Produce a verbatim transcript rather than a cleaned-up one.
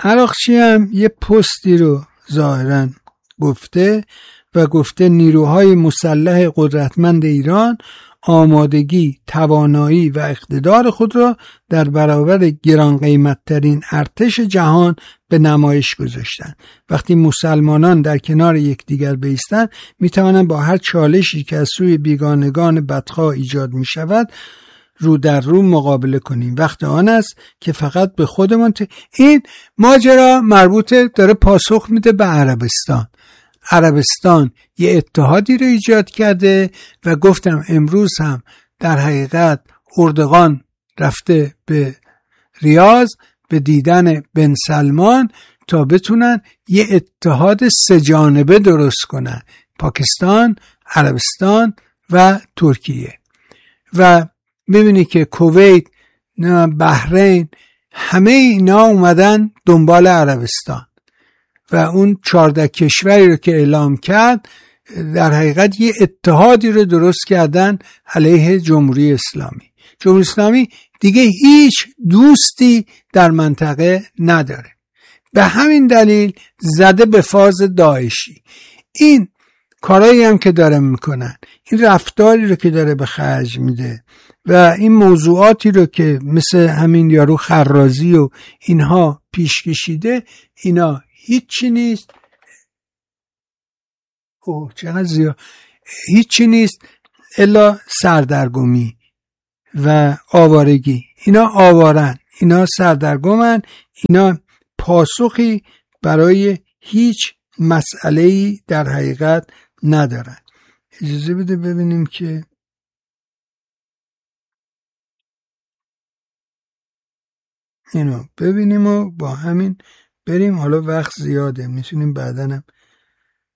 عراقچی هم یه پستی رو ظاهراً گفته و گفته نیروهای مسلح قدرتمند ایران آمادگی، توانایی و اقتدار خود را در برابر گران قیمت‌ترین ارتش جهان به نمایش گذاشتند. وقتی مسلمانان در کنار یکدیگر بایستند میتوانند با هر چالشی که از سوی بیگانگان بدخواه ایجاد میشود رو در رو مقابله کنیم. وقت آن است که فقط به خودمان ت... این ماجرا مربوطه داره پاسخ میده به عربستان. عربستان یه اتحادی رو ایجاد کرده و گفتم امروز هم در حقیقت اردوغان رفته به ریاض به دیدن بن سلمان تا بتونن یه اتحاد سه جانبه درست کنن، پاکستان، عربستان و ترکیه. و ببینی که کویت، بحرین، همه اینا اومدن دنبال عربستان و اون چهارده کشوری رو که اعلام کرد در حقیقت یه اتحادی رو درست کردن علیه جمهوری اسلامی. جمهوری اسلامی دیگه هیچ دوستی در منطقه نداره، به همین دلیل زده به فاز داعشی. این کارایی هم که داره میکنن، این رفتاری رو که داره به خرج میده و این موضوعاتی رو که مثل همین یارو خرازی و اینها پیش کشیده، اینا هیچی نیست. اوه چقدر زیاد هیچی نیست الا سردرگمی و آوارگی. اینا آوارن، اینا سردرگمن، اینا پاسخی برای هیچ مسئله‌ای در حقیقت ندارن. اجازه بده ببینیم که اینو ببینیم و با همین بریم. حالا وقت زیاده، میتونیم بعدنم